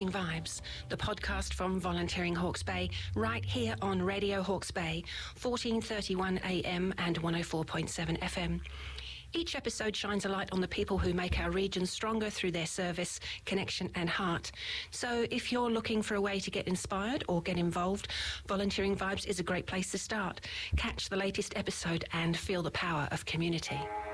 Vibes, the podcast from Volunteering Hawke's Bay, right here on Radio Hawke's Bay, 1431 AM and 104.7 FM. Each episode shines a light on the people who make our region stronger through their service, connection and heart. So if you're looking for a way to get inspired or get involved, Volunteering Vibes is a great place to start. Catch the latest episode and feel the power of community.